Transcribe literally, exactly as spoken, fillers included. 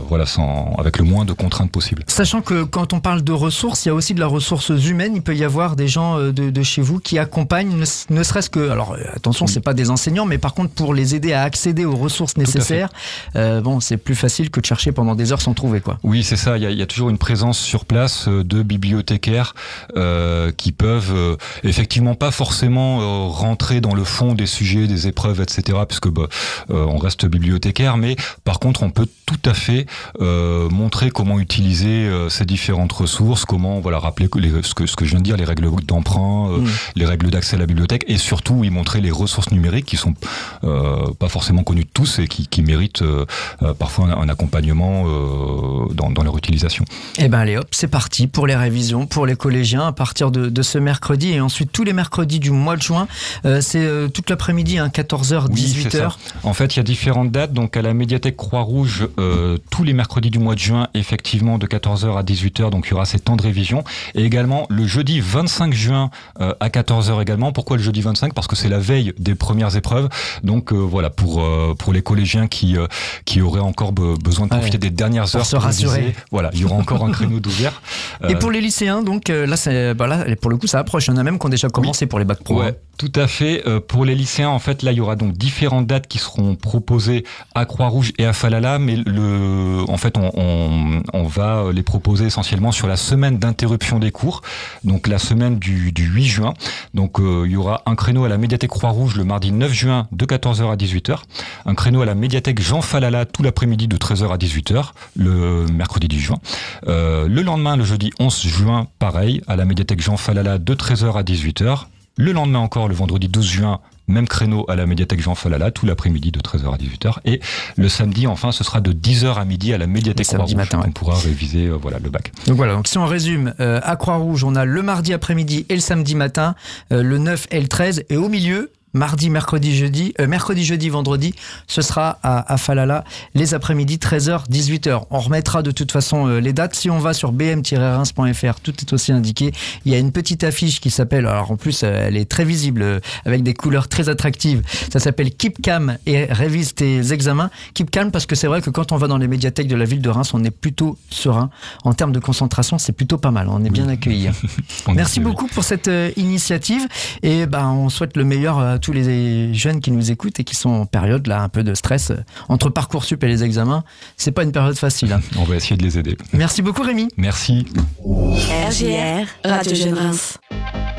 voilà, sans, avec le moins de contraintes possible. Sachant que quand on parle de ressources, il y a aussi de la ressource humaine. Il peut y avoir des gens de, de chez vous qui accompagnent, ne, ne serait-ce que, alors attention, oui. c'est pas des enseignants, mais par contre pour les aider à accéder aux ressources nécessaires, euh, bon, c'est plus facile que de chercher pendant des heures sans trouver, quoi. Oui, c'est ça. Il y a, il y a toujours une présence sur place de bibliothécaires euh, qui peuvent euh, effectivement pas forcément euh, rentrer dans le fond des sujets, des épreuves, et cetera, puisque bah, euh, on reste bibliothécaire, mais par contre, on peut tout à fait euh, montrer comment utiliser euh, ces différentes ressources, comment voilà rappeler les, ce que ce que je viens de dire, les règles d'emprunt, euh, mmh. les règles d'accès à la bibliothèque, et surtout y montrer les ressources numériques qui sont euh, pas forcément connues de tous et qui, qui méritent euh, euh, parfois un, un accompagnement euh, dans, dans leur utilisation. Eh ben allez hop, c'est parti pour les révisions pour les collégiens à partir de, de ce mercredi et ensuite tous les mercredis du mois de juin. Euh, c'est euh, toute l'après-midi, hein, quatorze heures, dix-huit heures. Oui, en fait, il y a différentes dates. Donc à la médiathèque Croix-Rouge, euh, tous les mercredis du mois de juin, effectivement, de quatorze heures à dix-huit heures. Donc il y aura ces temps de révision. Et également le jeudi vingt-cinq juin euh, à quatorze heures également. Pourquoi le jeudi vingt-cinq ? Parce que c'est la veille des premières épreuves. Donc euh, voilà, pour euh, pour les collégiens qui euh, qui auraient encore be- besoin de profiter ouais. des dernières heures pour se rassurer. Réviser, voilà, il y aura encore un créneau d'ouvert. Euh, Et pour les lycéens, donc euh, là, c'est, bah là, pour le coup, ça approche. Il y en a même qui ont déjà commencé oui. pour les bacs pro. Ouais. Hein. Tout à fait. Euh, pour les lycéens, en fait, là, il y aura donc différentes dates qui seront proposées à Croix-Rouge et à Falala, mais le, en fait, on, on, on va les proposer essentiellement sur la semaine d'interruption des cours, donc la semaine du, du huit juin. Donc, euh, il y aura un créneau à la médiathèque Croix-Rouge le mardi neuf juin de quatorze heures à dix-huit heures, un créneau à la médiathèque Jean Falala tout l'après-midi de treize heures à dix-huit heures, le mercredi dix juin. Euh, le lendemain, le jeudi onze juin, pareil, à la médiathèque Jean Falala de treize heures à dix-huit heures. Le lendemain encore, le vendredi douze juin, même créneau à la médiathèque Jean Falala, tout l'après-midi de treize heures à dix-huit heures. Et le samedi, enfin, ce sera de dix heures à midi à la médiathèque Croix-Rouge. Matin, ouais. On pourra réviser euh, voilà, le bac. Donc voilà, donc si on résume, euh, à Croix-Rouge, on a le mardi après-midi et le samedi matin, euh, le neuf et le treize, et au milieu, mardi, mercredi, jeudi, euh, mercredi, jeudi, vendredi, ce sera à, à Falala, les après-midi, treize heures, dix-huit heures. On remettra de toute façon euh, les dates. Si on va sur b m tiret reims point f r, tout est aussi indiqué. Il y a une petite affiche qui s'appelle, alors en plus, euh, elle est très visible, euh, avec des couleurs très attractives. Ça s'appelle Keep Calm et révise tes examens. Keep Calm parce que c'est vrai que quand on va dans les médiathèques de la ville de Reims, on est plutôt serein. En termes de concentration, c'est plutôt pas mal. On est bien accueillis. Merci beaucoup pour cette euh, initiative. Et ben, on souhaite le meilleur à tous les jeunes qui nous écoutent et qui sont en période là un peu de stress entre Parcoursup et les examens. C'est pas une période facile. Hein. On va essayer de les aider. Merci beaucoup Rémi. Merci. R J R, Radio Jeune Reims.